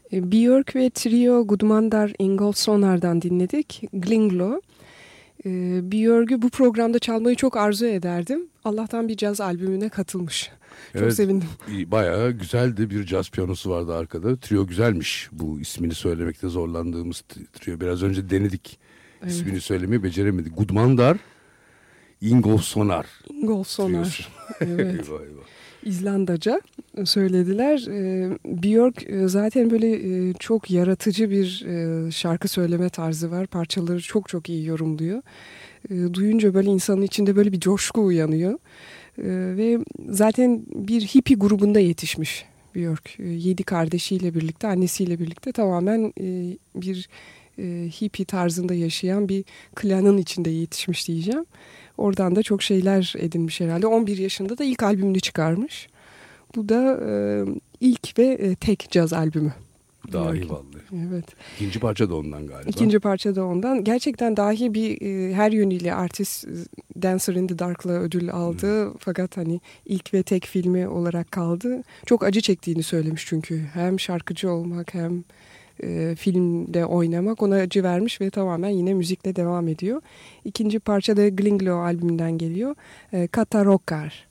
Björk ve Trio Gudmundar Ingoldsonar'dan dinledik. Glinglo. Björk'ü bu programda çalmayı çok arzu ederdim. Allah'tan bir caz albümüne katılmış. Çok Evet, sevindim. bayağı güzeldi, bir caz piyanosu vardı arkada. Trio güzelmiş, bu ismini söylemekte zorlandığımız trio. Biraz önce denedik, Evet. ismini söylemeyi beceremedik. Gudmundar Ingolsonar Ingolsonar. triosu. Evet. Eyvah eyvah. İzlandaca söylediler. Björk zaten böyle çok yaratıcı bir şarkı söyleme tarzı var. Parçaları çok çok iyi yorumluyor. Duyunca böyle insanın içinde böyle bir coşku uyanıyor. Ve zaten bir hippie grubunda yetişmiş Björk. 7 kardeşiyle birlikte, annesiyle birlikte tamamen bir hippie tarzında yaşayan bir klanın içinde yetişmiş diyeceğim. Oradan da çok şeyler edinmiş herhalde. 11 yaşında da ilk albümünü çıkarmış. Bu da ilk ve tek caz albümü. Dahi Björk'ün. vallahi. Evet. İkinci parça da ondan galiba. İkinci parça da ondan. Gerçekten dahi bir her yönüyle artist Dancer in the Dark'la ödül aldı. Fakat hani ilk ve tek filmi olarak kaldı. Çok acı çektiğini söylemiş çünkü. Hem şarkıcı olmak hem filmde oynamak ona acı vermiş ve tamamen yine müzikle devam ediyor. İkinci parça da Glinglo albümünden geliyor. Katarokar.